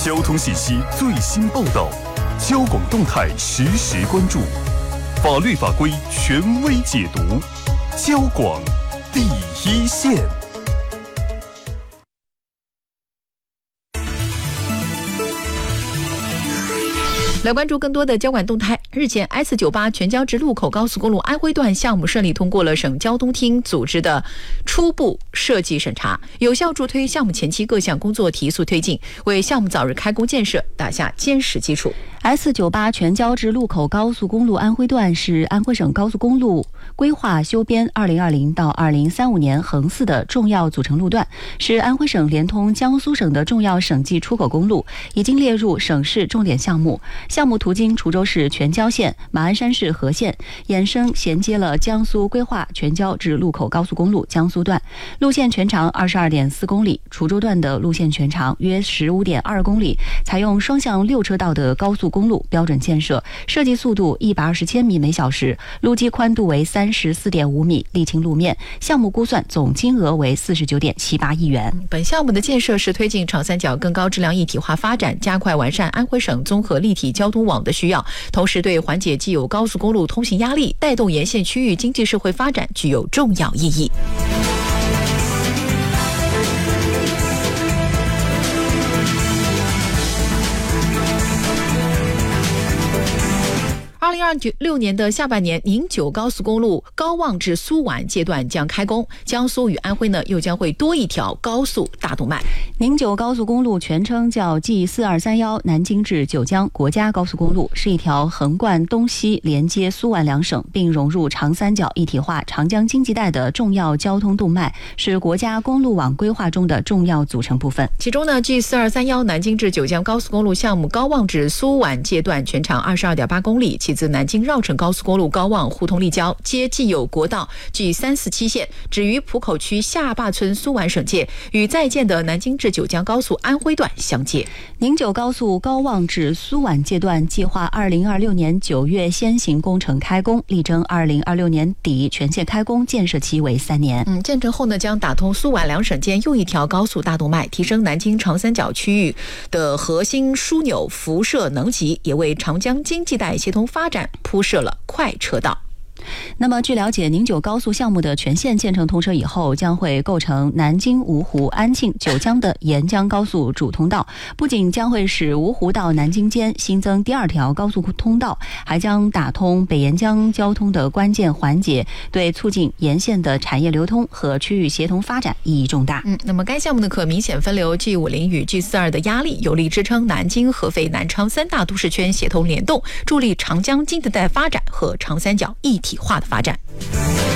交通信息最新报道，交广动态实时关注，法律法规权威解读，交广第一线。 来关注更多的交管动态。日前 S98 全交直路口高速公路安徽段项目顺利通过了省交通厅组织的初步设计审查，有效助推项目前期各项工作提速推进，为项目早日开工建设打下坚实基础。 S98 全交直路口高速公路安徽段是安徽省高速公路规划修编2020到2035年横四的重要组成路段，是安徽省连通江苏省的重要省际出口公路，已经列入省市重点项目。项目途经滁州市全交县、马鞍山市和县，衍生衔接了江苏规划全交至路口高速公路江苏段，路线全长22.4公里，滁州段的路线全长约15.2公里，采用双向6车道的高速公路标准建设，设计速度120千米每小时，路基宽度为34.5米，沥青路面。项目估算总金额为49.78亿元。 本项目的建设是推进长三角更高质量一体化发展，加快完善安徽省综合立体交通网的需要，同时对缓解既有高速公路通行压力、带动沿线区域经济社会发展具有重要意义。2026年的下半年，宁九高速公路高望至苏皖阶段将开工，江苏与安徽呢又将会多一条高速大动脉。 宁九高速公路全称叫 G4231 南京至九江国家高速公路，是一条横贯东西连接苏皖两省，并融入长三角一体化长江经济带的重要交通动脉，是国家公路网规划中的重要组成部分。 其中呢 G4231 南京至九江高速公路项目高望至苏皖阶段全长22.8公里，其次南京绕城高速公路高望互通立交，皆既有国道 G347线，止于浦口区下坝村苏皖省界，与在建的南京至九江高速安徽段相接。 宁九高速高望至苏皖阶段计划2026年9月先行工程开工，力争2026年底全线开工，建设期为3年。那么据了解，宁九高速项目的全线建成通车以后，将会构成南京、芜湖、安庆、九江的沿江高速主通道，不仅将会使芜湖到南京间新增第2条高速通道，还将打通北沿江交通的关键环节，对促进沿线的产业流通和区域协同发展意义重大。 那么该项目呢，可明显分流 G50 与 G42 的压力，有力支撑南京、合肥、南昌3大都市圈协同联动，助力长江经济带发展和长三角一体化的发展。